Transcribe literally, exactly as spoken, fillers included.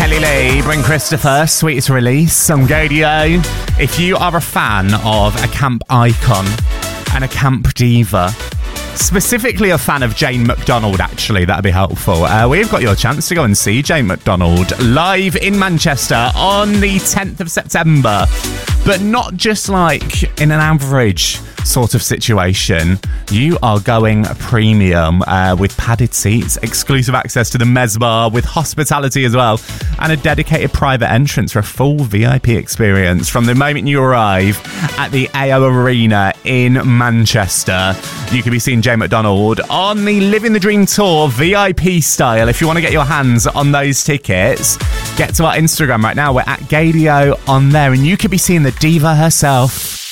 Kelly Lee, Bryn Christopher, sweetest release on Gadio. If you are a fan of a camp icon and a camp diva, specifically a fan of Jane McDonald, actually, that'd be helpful. Uh, we've got your chance to go and see Jane McDonald live in Manchester on the tenth of September. But not just like in an average sort of situation. You are going premium uh, with padded seats, exclusive access to the Mez Bar with hospitality as well, and a dedicated private entrance for a full V I P experience from the moment you arrive at the A O Arena in Manchester. You can be seeing Jane McDonald on the Living the Dream Tour V I P style. If you want to get your hands on those tickets, get to our Instagram right now. We're at Gadio on there, and you could be seeing the diva herself.